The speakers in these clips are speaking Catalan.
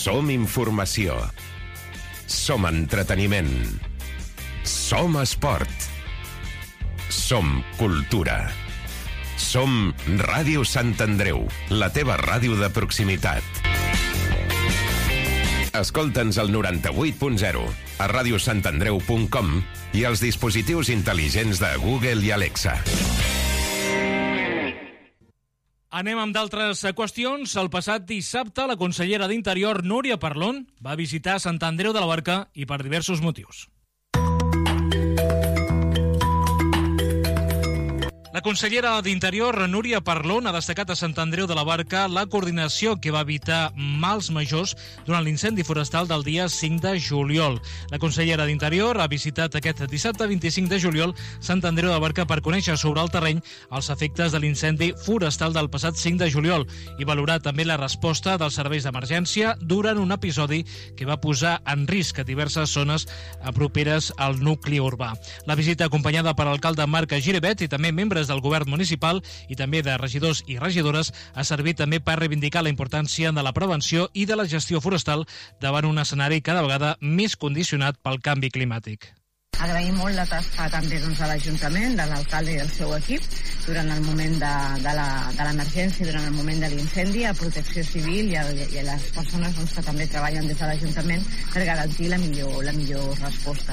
Som informació. Som entreteniment. Som esport. Som cultura. Som Ràdio Sant Andreu, la teva ràdio de proximitat. Escolta'ns al 98.0, a radiosantandreu.com i als dispositius intel·ligents de Google i Alexa. Anem amb d'altres qüestions. El passat dissabte, la consellera d'Interior, Núria Parlon, va visitar Sant Andreu de la Barca i per diversos motius. La consellera d'Interior, Núria Parlon, ha destacat a Sant Andreu de la Barca la coordinació que va evitar mals majors durant l'incendi forestal del dia 5 de juliol. La consellera d'Interior ha visitat aquest dissabte 25 de juliol Sant Andreu de la Barca per conèixer sobre el terreny els efectes de l'incendi forestal del passat 5 de juliol i valorar també la resposta dels serveis d'emergència durant un episodi que va posar en risc a diverses zones properes al nucli urbà. La visita, acompanyada per l'alcalde Marc Giribet i també membres del govern municipal i també de regidors i regidores, ha servit també per reivindicar la importància de la prevenció i de la gestió forestal davant un escenari cada vegada més condicionat pel canvi climàtic. Agraïm molt la tasca també de l'Ajuntament, de l'alcalde i del seu equip durant el moment de l'emergència, durant el moment de l'incendi, a Protecció Civil i a les persones que també treballen des de l'Ajuntament per garantir la millor resposta.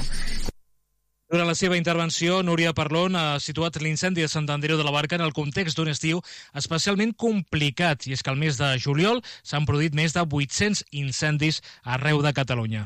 Durant la seva intervenció, Núria Parlon ha situat l'incendi de Sant Andreu de la Barca en el context d'un estiu especialment complicat, i és que al mes de juliol s'han produït més de 800 incendis arreu de Catalunya.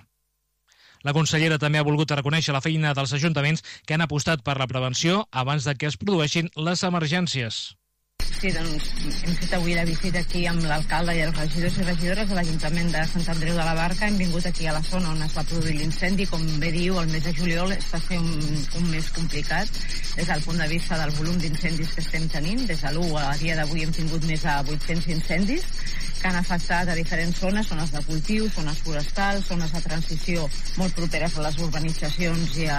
La consellera també ha volgut reconèixer la feina dels ajuntaments que han apostat per la prevenció abans de que es produeixin les emergències. Sí, doncs hem fet avui la visita aquí amb l'alcalde i els regidors i regidores de l'Ajuntament de Sant Andreu de la Barca. Hem vingut aquí a la zona on es va produir l'incendi. Com bé diu, el mes de juliol està sent un mes complicat des del punt de vista del volum d'incendis que estem tenint. Des de l'1 a dia d'avui hem tingut més de 800 incendis que han afectat a diferents zones de cultiu, zones forestals, zones de transició molt properes a les urbanitzacions i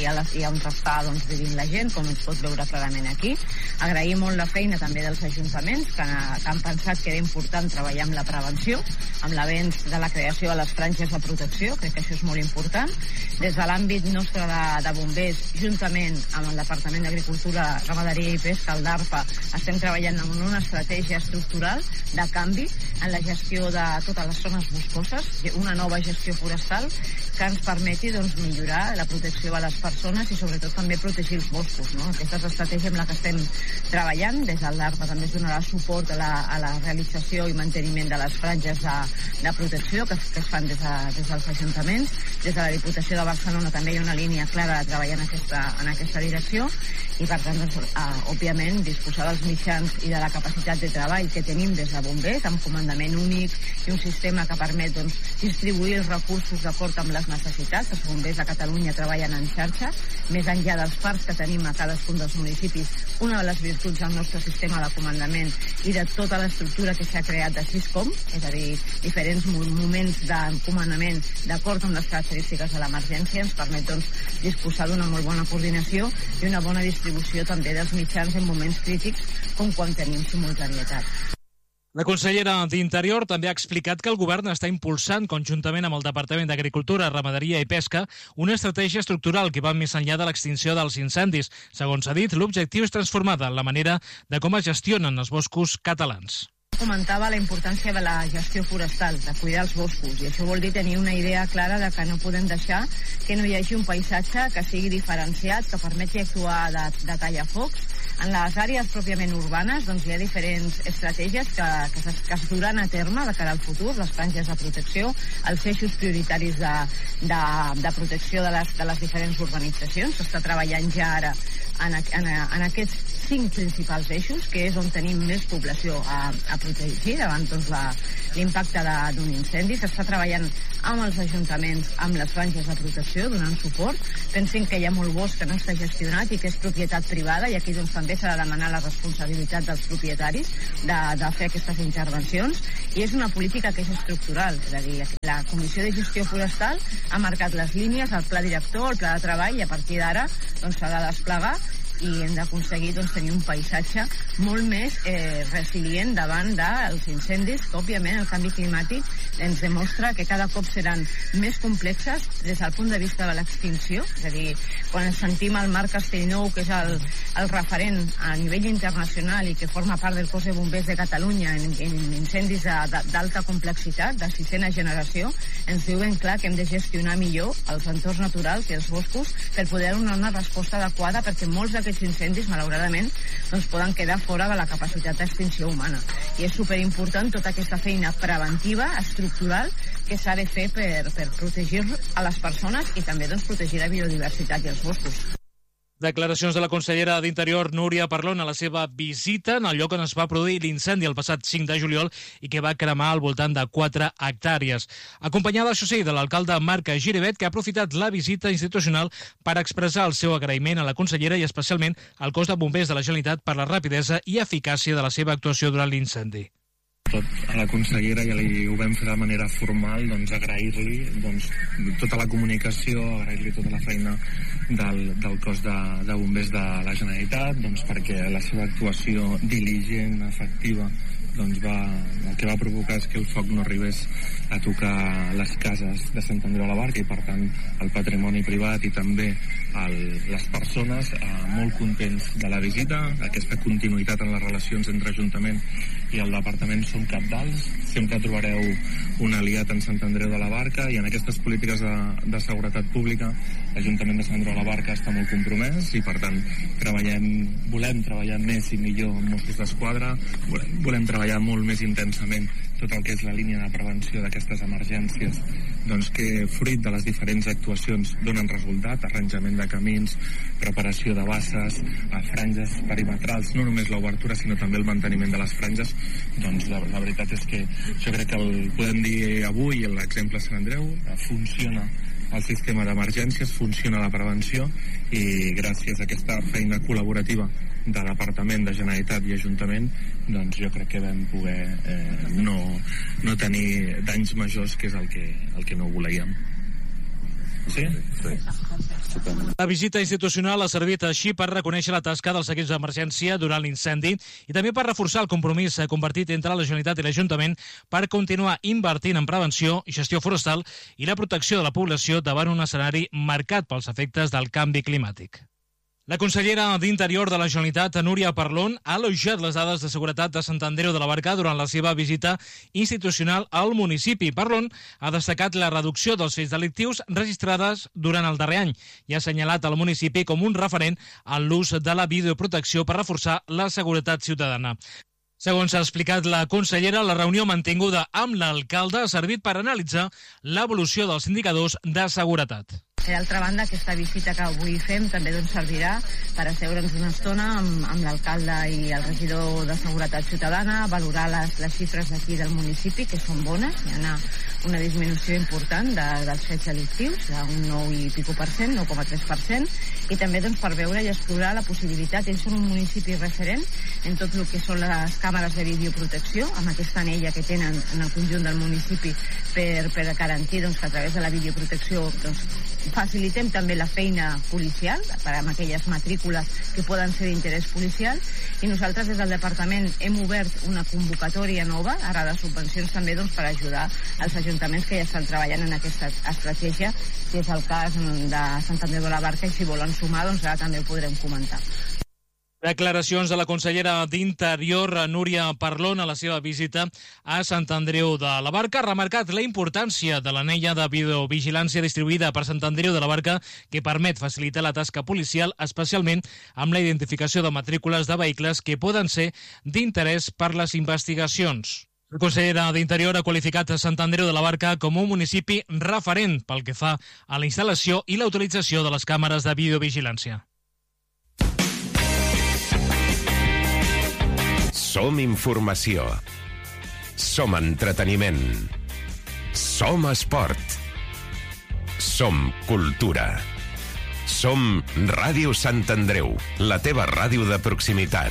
a on està vivint la gent, com es pot veure clarament aquí. Agraïm molt la feina també dels ajuntaments que han pensat que era important treballar amb la prevenció, amb l'avenç de la creació de les franges de protecció, crec que això és molt important. Des de l'àmbit nostre de bombers, juntament amb el Departament d'Agricultura, Ramaderia i Pesca, el DARPA, estem treballant en una estratègia estructural de canvi en la gestió de totes les zones boscoses, una nova gestió forestal que ens permeti millorar la protecció de les persones i sobretot també protegir els boscos. Aquesta és l'estratègia amb la que estem treballant. Des del DARPA també es donarà suport a la realització i manteniment de les franges de protecció que es fan des dels ajuntaments. Des de la Diputació de Barcelona també hi ha una línia clara de treballar en aquesta direcció i per tant, òbviament, disposar dels mitjans i de la capacitat de treball que tenim des de bombers, amb comandament únic i un sistema que permet distribuir els recursos d'acord amb les necessitats. Els bombers de Catalunya treballen en xarxa, més enllà dels parcs que tenim a cadascun dels municipis. Una de les virtuts del nostre sistema de comandament i de tota l'estructura que s'ha creat de SISCOM, és a dir, diferents moments de comandament d'acord amb les característiques de l'emergència, ens permet disposar d'una molt bona coordinació i una bona distribució també dels mitjans en moments crítics com quan tenim simultanietat. La consellera d'Interior també ha explicat que el govern està impulsant, conjuntament amb el Departament d'Agricultura, Ramaderia i Pesca, una estratègia estructural que va més enllà de l'extinció dels incendis. Segons ha dit, l'objectiu és transformar la manera de com es gestionen els boscos catalans. Comentava la importància de la gestió forestal, de cuidar els boscos, i això vol dir tenir una idea clara de que no podem deixar que no hi hagi un paisatge que sigui diferenciat, que permeti actuar de tallafocs. En les àrees pròpiament urbanes hi ha diferents estratègies que es duran a terme de cara al futur, les franges de protecció, els eixos prioritaris de protecció de les diferents urbanitzacions. S'està treballant ja ara en aquests 5 principals eixos, que és on tenim més població a protegir davant l'impacte d'un incendi. S'està treballant amb els ajuntaments, amb les franges de protecció, donant suport. Pensin que hi ha molt bosc que no està gestionat i que és propietat privada, i aquí també s'ha de demanar la responsabilitat dels propietaris de fer aquestes intervencions, i és una política que és estructural. És a dir, la Comissió de Gestió Forestal ha marcat les línies, el pla director, el pla de treball, i a partir d'ara s'ha de desplegar i hem d'aconseguir tenir un paisatge molt més resilient davant dels incendis, que òbviament el canvi climàtic ens demostra que cada cop seran més complexes des del punt de vista de l'extinció. És a dir, quan ens sentim el Marc Castellnou, que és el referent a nivell internacional i que forma part del cos de bombers de Catalunya en incendis d'alta complexitat, de 6ª generació, ens diu ben clar que hem de gestionar millor els entorns naturals i els boscos per poder donar una resposta adequada, perquè molts d'aquests incendis, malauradament, poden quedar fora de la capacitat d'extinció humana. I és superimportant tota aquesta feina preventiva, estructural, que s'ha de fer per protegir a les persones i també protegir la biodiversitat i els boscos. Declaracions de la consellera d'Interior, Núria Parlon, a la seva visita en el lloc on es va produir l'incendi el passat 5 de juliol i que va cremar al voltant de 4 hectàrees. Acompanyada, això sí, de l'alcalde Marc Giribet, que ha aprofitat la visita institucional per expressar el seu agraïment a la consellera i especialment al cos de bombers de la Generalitat per la rapidesa i eficàcia de la seva actuació durant l'incendi. A la consellera ja ho vam fer de manera formal, agrair-li tota la comunicació, agrair-li tota la feina del cos de bombers de la Generalitat, perquè la seva actuació diligent, efectiva, el que va provocar és que el foc no arribés a tocar les cases de Sant Andreu de la Barca i, per tant, el patrimoni privat i també les persones molt contents de la visita. Aquesta continuïtat en les relacions entre Ajuntament i el Departament són cabdals. Sempre trobareu un aliat en Sant Andreu de la Barca i en aquestes polítiques de seguretat pública l'Ajuntament de Sant Andreu de la Barca està molt compromès i, per tant, volem treballar més i millor amb Mossos d'Esquadra, volem treballar molt més intensament tot el que és la línia de prevenció d'aquestes emergències, que fruit de les diferents actuacions donen resultat, arranjament de camins, preparació de basses, franges perimetrals, no només l'obertura sinó també el manteniment de les franges. La veritat és que jo crec que podem dir avui, l'exemple Sant Andreu, funciona el sistema d'emergències, funciona la prevenció i gràcies a aquesta feina col·laborativa de Departament, de Generalitat i Ajuntament, jo crec que vam poder no tenir danys majors, que és el que no volíem. Sí? La visita institucional ha servit així per reconèixer la tasca dels equips d'emergència durant l'incendi i també per reforçar el compromís compartit entre la Generalitat i l'Ajuntament per continuar invertint en prevenció i gestió forestal i la protecció de la població davant un escenari marcat pels efectes del canvi climàtic. La consellera d'Interior de la Generalitat, Núria Parlon, ha elogiat les dades de seguretat de Sant Andreu de la Barca durant la seva visita institucional al municipi. Parlon ha destacat la reducció dels fets delictius registrades durant el darrer any i ha assenyalat el municipi com un referent en l'ús de la videoprotecció per reforçar la seguretat ciutadana. Segons ha explicat la consellera, la reunió mantinguda amb l'alcalde ha servit per analitzar l'evolució dels indicadors de seguretat. Per altra banda, aquesta visita que avui fem també servirà per asseure'ns una estona amb l'alcalde i el regidor de Seguretat Ciutadana, valorar les xifres d'aquí del municipi, que són bones. Hi ha una disminució important dels fets delictius, d'un 9,5%, 9,3%, i també per veure i explorar la possibilitat. Ells són un municipi referent en tot el que són les càmeres de videoprotecció, amb aquesta anella que tenen en el conjunt del municipi per garantir que a través de la videoprotecció facilitem també la feina policial per a aquelles matrícules que poden ser d'interès policial, i nosaltres des del departament hem obert una convocatòria nova, ara de subvencions també per ajudar els ajuntaments que ja estan treballant en aquesta estratègia, si és el cas de Sant Andreu de la Barca, i si volen sumar, ara també ho podrem comentar. Declaracions de la consellera d'Interior, Núria Parlon, a la seva visita a Sant Andreu de la Barca. Ha remarcat la importància de l'anella de videovigilància distribuïda per Sant Andreu de la Barca, que permet facilitar la tasca policial, especialment amb la identificació de matrícules de vehicles que poden ser d'interès per les investigacions. La consellera d'Interior ha qualificat a Sant Andreu de la Barca com un municipi referent pel que fa a la instal·lació i la utilització de les càmeres de videovigilància. Som informació. Som entreteniment. Som esport. Som cultura. Som Ràdio Sant Andreu, la teva ràdio de proximitat.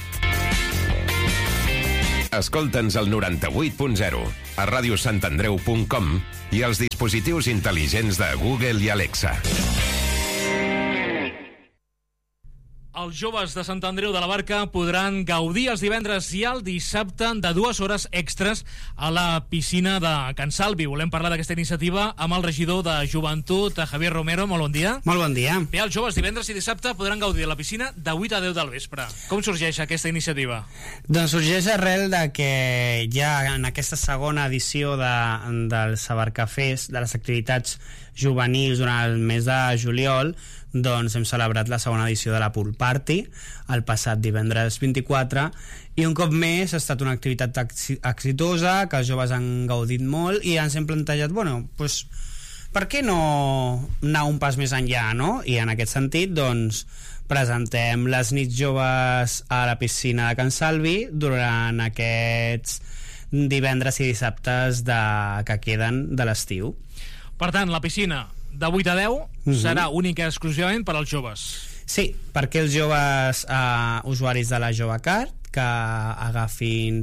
Escolta'ns al 98.0, a radiosantandreu.com i als dispositius intel·ligents de Google i Alexa. Els joves de Sant Andreu de la Barca podran gaudir els divendres i el dissabte de 2 hores extres a la piscina de Can Salvi. Volem parlar d'aquesta iniciativa amb el regidor de Joventut, Javier Romero. Molt bon dia. Molt bon dia. Bé, els joves divendres i dissabte podran gaudir de la piscina de 8 a 10 del vespre. Com sorgeix aquesta iniciativa? Doncs sorgeix arrel de que ja en aquesta segona edició del Sabarca Fest, de les activitats juvenils durant el mes de juliol, doncs hem celebrat la segona edició de la Pool Party el passat divendres 24 i un cop més ha estat una activitat exitosa, que els joves han gaudit molt i ens hem plantejat, doncs, per què no anar un pas més enllà, no? I en aquest sentit, doncs, presentem les nits joves a la piscina de Can Salvi durant aquests divendres i dissabtes que queden de l'estiu. Per tant, la piscina de 8 a 10 serà única exclusivament per als joves. Sí, perquè els joves usuaris de la JoveCard que agafin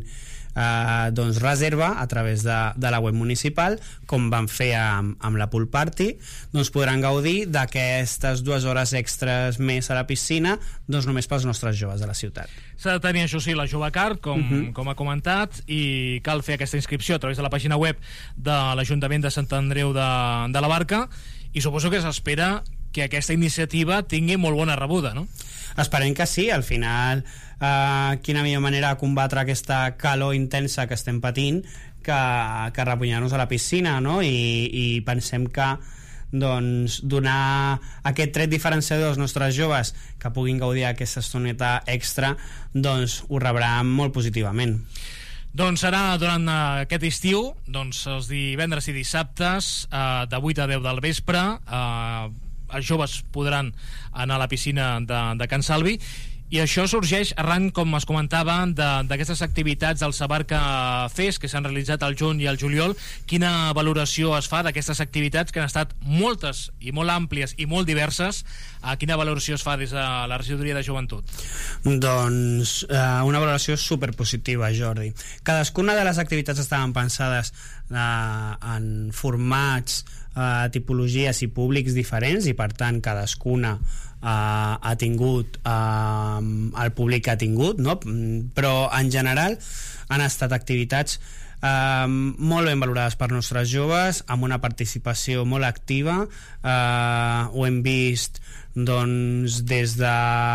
doncs reserva a través de la web municipal, com van fer amb la Pool Party, doncs podran gaudir d'aquestes 2 hores extres més a la piscina, doncs només pels nostres joves de la ciutat. S'ha de tenir, això sí, la JoveCard, com ha comentat, i cal fer aquesta inscripció a través de la pàgina web de l'Ajuntament de Sant Andreu de la Barca, i suposo que s'espera que aquesta iniciativa tingui molt bona rebuda, no? Esperem que sí. Al final, quina millor manera de combatre aquesta calor intensa que estem patint que repunyar-nos a la piscina, no? I pensem que doncs donar aquest tret diferenciador als nostres joves que puguin gaudir d'aquesta estoneta extra, doncs ho rebran molt positivament. Doncs serà durant aquest estiu, doncs els divendres i dissabtes de 8 a 10 del vespre. Els joves podran anar a la piscina de Can Salvi, i això sorgeix arran, com es comentava, d'aquestes activitats del Sabarca Fest que s'han realitzat al juny i al juliol. Quina valoració es fa d'aquestes activitats, que han estat moltes i molt àmplies i molt diverses? Quina valoració es fa des de la regidoria de Joventut? Doncs una valoració superpositiva, Jordi. Cadascuna de les activitats estaven pensades en formats, tipologies i públics diferents, i per tant cadascuna ha tingut el públic que ha tingut, no? Però en general han estat activitats molt ben valorades per nostres joves, amb una participació molt activa. Ho hem vist doncs des de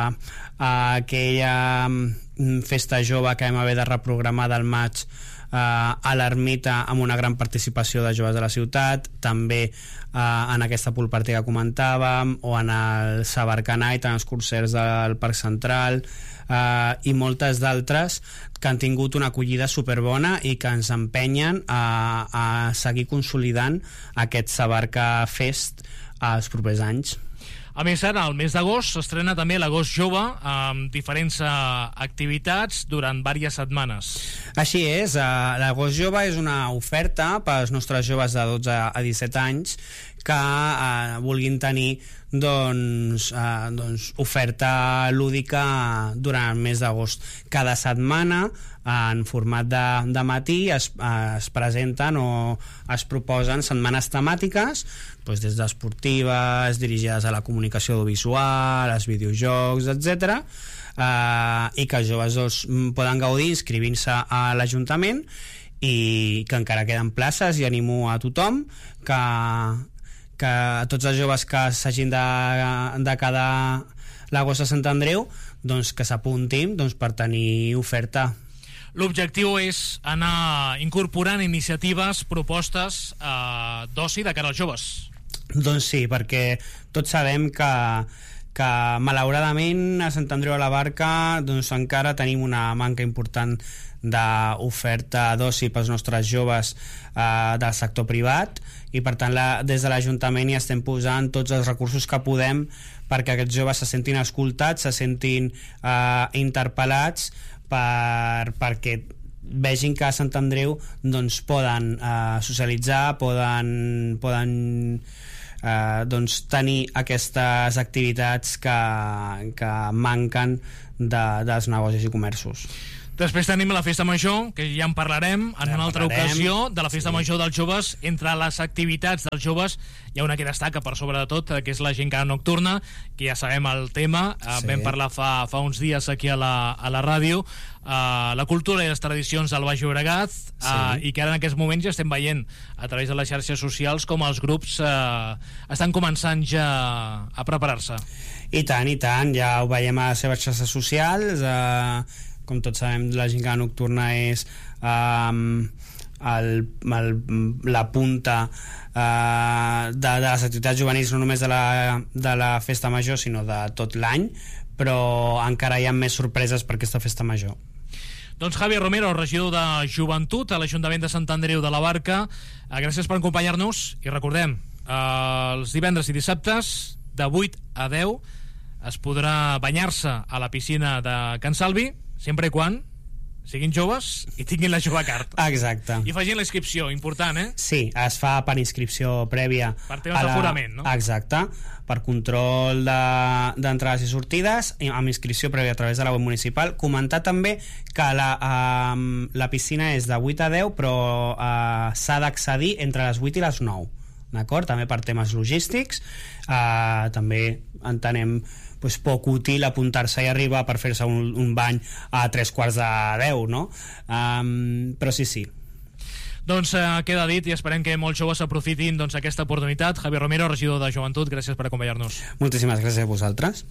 aquella festa jove que vam haver de reprogramar del maig a l'Ermita, amb una gran participació de joves de la ciutat, també en aquesta Pool Party que comentàvem, o en el Sabarca Night, en els concerts del Parc Central, i moltes d'altres que han tingut una acollida superbona i que ens empenyen a seguir consolidant aquest Sabarca Fest als propers anys. A més, ara, al mes d'agost, s'estrena també l'Agost Jove, amb diferents activitats durant diverses setmanes. Així és, l'Agost Jove és una oferta per als nostres joves de 12 a 17 anys que vulguin tenir doncs oferta lúdica durant el mes d'agost. Cada setmana, en format de matí, es presenten o es proposen setmanes temàtiques, doncs des d'esportives, dirigides a la comunicació audiovisual, als videojocs, etc., i que els joves poden gaudir inscrivint-se a l'Ajuntament, i que encara queden places, i animo a tothom que tots els joves que s'hagin de quedar l'agost a Sant Andreu, doncs que s'apuntin per tenir oferta. L'objectiu és anar incorporant iniciatives, propostes d'oci de cara als joves. Doncs sí, perquè tots sabem que malauradament a Sant Andreu de la Barca doncs encara tenim una manca important d'oferta d'oci pels nostres joves del sector privat, i per tant des de l'Ajuntament hi estem posant tots els recursos que podem perquè aquests joves se sentin escoltats, se sentin interpel·lats, perquè vegin que a Sant Andreu doncs poden socialitzar, poden tenir aquestes activitats que manquen dels negocis i comerços. Després tenim la Festa Major, que ja en parlarem en una altra ocasió, de la Festa Major dels joves. Entre les activitats dels joves hi ha una que destaca per sobre de tot, que és la gincana nocturna, que ja sabem el tema, vam parlar fa uns dies aquí a la ràdio, la cultura i les tradicions del Baix Llobregat, i que ara en aquests moments ja estem veient a través de les xarxes socials com els grups estan començant ja a preparar-se. I tant, ja ho veiem a les seves xarxes socials. Com tots sabem, la gincana nocturna és la punta de les activitats juvenils, no només de la Festa Major, sinó de tot l'any, però encara hi ha més sorpreses per aquesta Festa Major. Doncs Javier Romero, regidor de Joventut a l'Ajuntament de Sant Andreu de la Barca, gràcies per acompanyar-nos, i recordem, els divendres i dissabtes de 8 a 10 es podrà banyar-se a la piscina de Can Salvi, sempre i quan siguin joves i tinguin la jove carta. Exacte. I facin la inscripció, important, Sí, es fa per inscripció prèvia. Per temes d'aforament, no? Exacte, per control d'entrades i sortides, amb inscripció prèvia a través de la web municipal. Comentar també que la piscina és de 8 a 10, però s'ha d'accedir entre les 8 i les 9. D'acord? També per temes logístics. També entenem poc útil apuntar-se i arribar per fer-se un bany a 3:15, no? Però sí. Doncs queda dit i esperem que molts joves aprofitin aquesta oportunitat. Javier Romero, regidor de Joventut, gràcies per acompanyar-nos. Moltíssimes gràcies a vosaltres.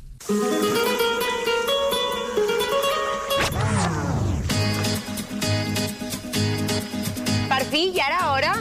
Per fi, ja era hora.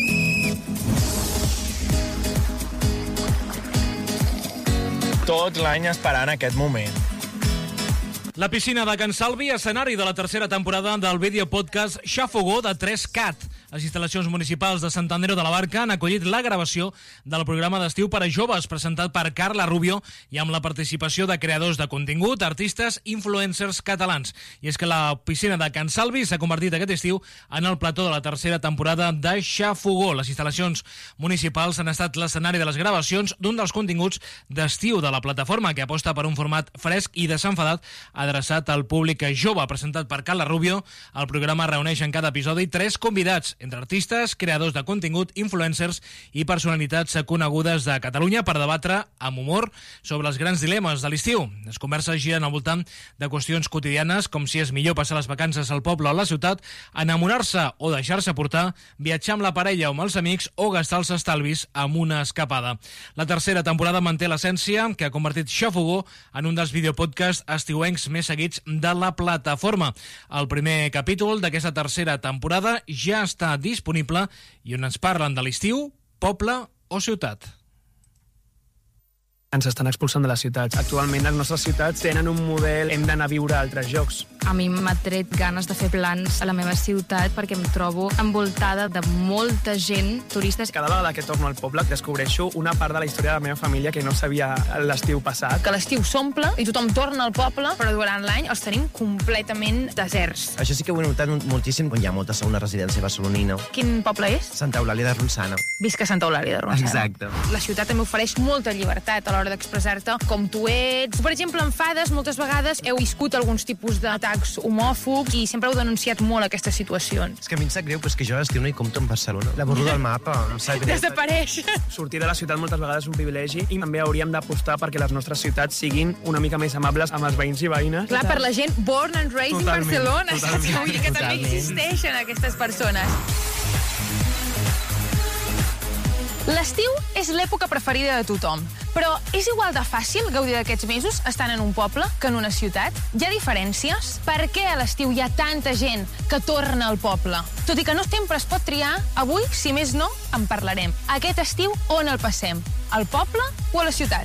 Tot l'any esperant aquest moment. La piscina de Can Salvi, escenari de la tercera temporada del videopodcast Xafogó de 3CAT. Les instal·lacions municipals de Sant Andreu de la Barca han acollit la gravació del programa d'estiu per a joves presentat per Carla Rubio i amb la participació de creadors de contingut, artistes, influencers catalans. I és que la piscina de Can Salvi s'ha convertit aquest estiu en el plató de la tercera temporada de Xafogó. Les instal·lacions municipals han estat l'escenari de les gravacions d'un dels continguts d'estiu de la plataforma, que aposta per un format fresc i desenfadat adreçat al públic jove. Presentat per Carla Rubio, el programa reuneix en cada episodi 3 convidats, entre artistes, creadors de contingut, influencers i personalitats conegudes de Catalunya, per debatre amb humor sobre els grans dilemes de l'estiu. Les converses giren al voltant de qüestions quotidianes, com si és millor passar les vacances al poble o a la ciutat, enamorar-se o deixar-se portar, viatjar amb la parella o amb els amics o gastar els estalvis amb una escapada. La tercera temporada manté l'essència que ha convertit Xafogó en un dels videopodcasts estiuencs més seguits de la plataforma. El primer capítol d'aquesta tercera temporada ja està disponible i on ens parlen de l'estiu, poble o ciutat. Ens estan expulsant de les ciutats. Actualment les nostres ciutats tenen un model, hem d'anar a viure a altres llocs. A mi m'ha tret ganes de fer plans a la meva ciutat perquè em trobo envoltada de molta gent, turistes. Cada vegada que torno al poble descobreixo una part de la història de la meva família que no sabia l'estiu passat. Que l'estiu s'omple i tothom torna al poble, però durant l'any els tenim completament deserts. Això sí que ho he notat moltíssim quan hi ha molta segona residència barcelonina. Quin poble és? Santa Eulàlia de Ronçana. Visca Santa Eulàlia de Ronçana. Exacte. La ciutat també ofereix molta llibertat a l'hora d'expressar-te com tu ets. Per exemple, en Fades, moltes vegades heu viscut alguns tipus d'atacs homòfobs i sempre heu denunciat molt aquestes situacions. És que a mi em sap greu, però és que jo a l'estiu no hi compto en Barcelona. La borro del mapa, em sap greu. Desapareix. Sortir de la ciutat moltes vegades és un privilegi i també hauríem d'apostar perquè les nostres ciutats siguin una mica més amables amb els veïns i veïnes. Clar, per la gent born and raised in Barcelona. Vull dir que també existeixen aquestes persones. L'estiu és l'època preferida de tothom, però és igual de fàcil gaudir d'aquests mesos estant en un poble que en una ciutat? Hi ha diferències? Per què a l'estiu hi ha tanta gent que torna al poble? Tot i que no sempre es pot triar, avui, si més no, en parlarem. Aquest estiu, on el passem? Al poble o a la ciutat?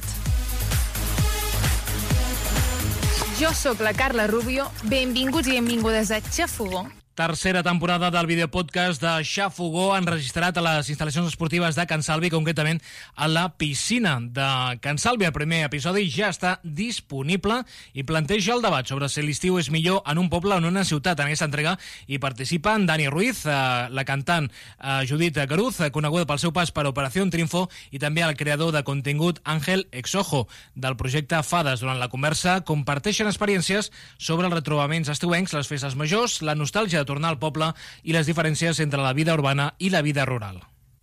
Jo sóc la Carla Rubio, benvinguts i benvingudes a Xafogó. Tercera temporada del videopodcast de Xafogó enregistrat a les instal·lacions esportives de Can Salvi, concretament a la piscina de Can Salvi. El primer episodi ja està disponible i planteja el debat sobre si l'estiu és millor en un poble o en una ciutat. En aquesta entrega hi participen Dani Ruiz, la cantant Judit Garuz, coneguda pel seu pas per Operació Triunfo, i també el creador de contingut Àngel Exojo, del projecte Fades. Durant la conversa comparteixen experiències sobre els retrobaments estiuencs, les festes majors, la nostàlgia de tornar al poble i les diferències entre la vida urbana i la vida rural.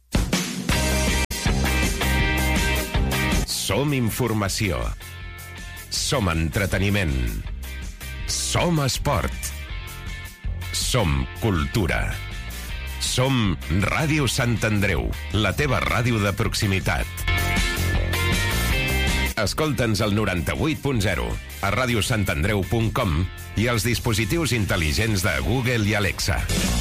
Som informació. Som entreteniment. Som esport. Som cultura. Som Ràdio Sant Andreu, la teva ràdio de proximitat. Escolta'ns al 98.0, a radiosantandreu.com i als dispositius intel·ligents de Google i Alexa.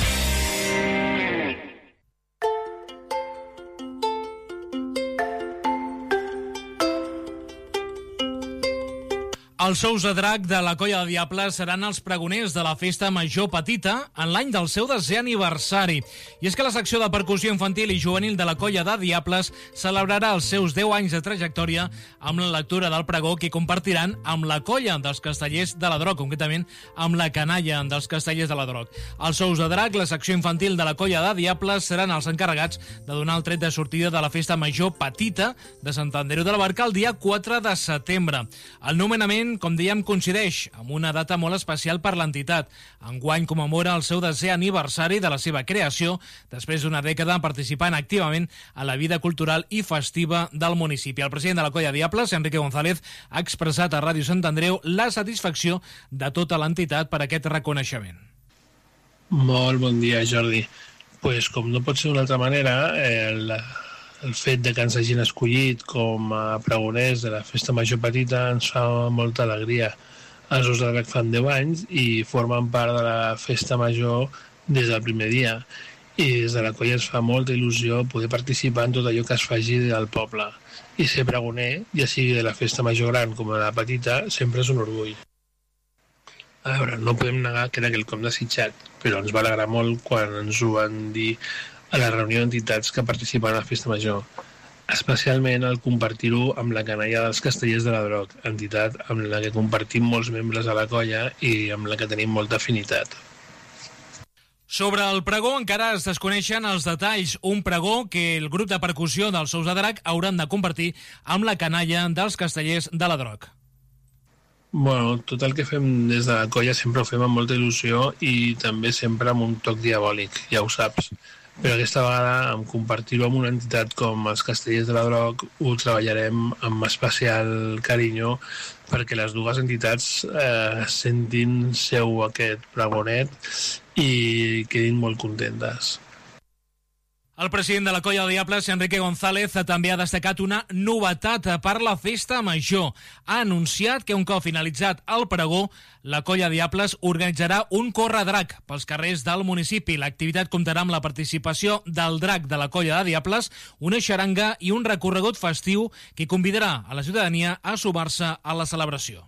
Els ous de drac de la Colla de Diables seran els pregoners de la Festa Major Petita en l'any del seu 10è aniversari. I és que la secció de percussió infantil i juvenil de la Colla de Diables celebrarà els seus 10 anys de trajectòria amb la lectura del pregó que compartiran amb la Colla dels Castellers de la Droc, concretament amb la Canalla dels Castellers de la Droc. Els ous de drac, la secció infantil de la Colla de Diables, seran els encarregats de donar el tret de sortida de la Festa Major Petita de Sant Andreu de la Barca el dia 4 de setembre. El nomenament, com dèiem, coincideix amb una data molt especial per l'entitat. Enguany commemora el seu 10è aniversari de la seva creació, després d'una dècada participant activament a la vida cultural i festiva del municipi. El president de la Colla Diables, Enrique González, ha expressat a Ràdio Sant Andreu la satisfacció de tota l'entitat per aquest reconeixement. Molt bon dia, Jordi. Pues, com no pot ser d'una altra manera, el fet de que ens hagin escollit com a pregoners de la Festa Major Petita ens fa molta alegria. Els ous de drac fan 10 anys i formen part de la Festa Major des del primer dia. I des de la colla ens fa molta il·lusió poder participar en tot allò que es faci del poble. I ser pregoner, ja sigui de la Festa Major gran com de la petita, sempre és un orgull. A veure, no podem negar que era quelcom desitjat, però ens va alegrar molt quan ens ho van dir a la reunió d'entitats que participen a la Festa Major, especialment al compartir-ho amb la Canalla dels Castellers de la Droc, entitat amb la que compartim molts membres a la colla i amb la que tenim molta afinitat. Sobre el pregó encara es desconeixen els detalls. Un pregó que el grup de percussió dels ous de drac hauran de compartir amb la Canalla dels Castellers de la Droc. Bueno, tot el que fem des de la colla sempre ho fem amb molta il·lusió i també sempre amb un toc diabòlic, ja ho saps. Però aquesta vegada, amb compartir-ho amb una entitat com els Castellers de la Droc, ho treballarem amb especial carinyo perquè les dues entitats sentin seu aquest pregonet i quedin molt contentes. El president de la Colla de Diables, Enrique González, també ha destacat una novetat per la Festa Major. Ha anunciat que un cop finalitzat el pregó, la Colla de Diables organitzarà un corredrac pels carrers del municipi. L'activitat comptarà amb la participació del drac de la Colla de Diables, una xaranga i un recorregut festiu que convidarà a la ciutadania a sumar-se a la celebració.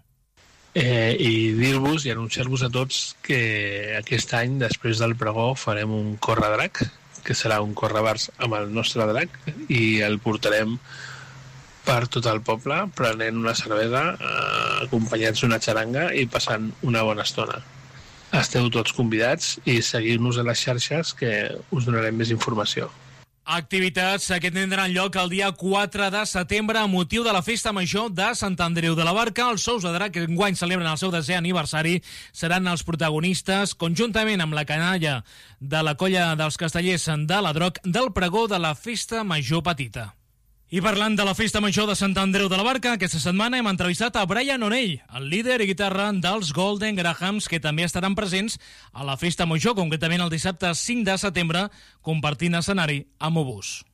I dir-vos i anunciar-vos a tots que aquest any, després del pregó, farem un corredrac, que serà un correbars amb el nostre drac, i el portarem per tot el poble, prenent una cervesa, acompanyats d'una xaranga i passant una bona estona. Esteu tots convidats i seguir-nos a les xarxes que us donarem més informació. Activitats que tindran lloc el dia 4 de setembre a motiu de la Festa Major de Sant Andreu de la Barca. Els ous de drac, que enguany celebren el seu 10è aniversari, seran els protagonistes, conjuntament amb la Canalla de la Colla dels Castellers de la Droc, del pregó de la Festa Major Petita. I parlant de la Festa Major de Sant Andreu de la Barca, aquesta setmana hem entrevistat a Brian O'Neill, el líder i guitarra dels Golden Grahams, que també estaran presents a la Festa Major, concretament el dissabte 5 de setembre, compartint escenari amb Obús.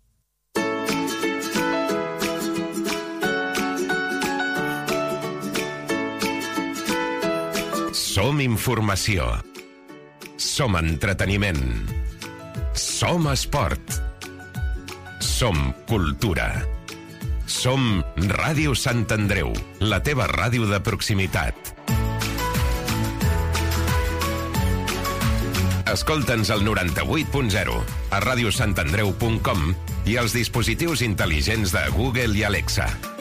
Som informació. Som entreteniment. Som esport. Som cultura. Som Ràdio Sant Andreu, la teva ràdio de proximitat. Escolta'ns al 98.0, a radiosantandreu.com i als dispositius intel·ligents de Google i Alexa.